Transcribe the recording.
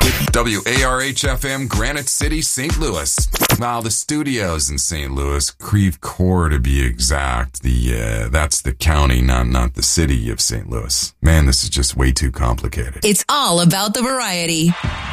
WARH-FM, Granite City, St. Louis. Well, the studio's in St. Louis, Creve Coeur to be exact. That's the county, not the city of St. Louis. Man, this is just way too complicated. It's all about the variety.